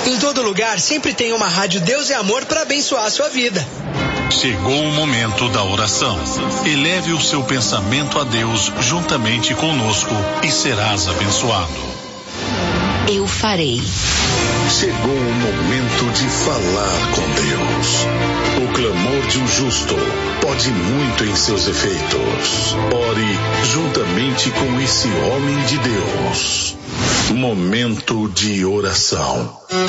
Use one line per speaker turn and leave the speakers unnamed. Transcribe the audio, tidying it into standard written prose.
Em todo lugar sempre tem uma rádio Deus é Amor para abençoar a sua vida.
Chegou o momento da oração. Eleve o seu pensamento a Deus juntamente conosco e serás abençoado.
Eu farei.
Chegou o momento de falar com Deus. O clamor de um justo pode muito em seus efeitos. Ore juntamente com esse homem de Deus. Momento de oração.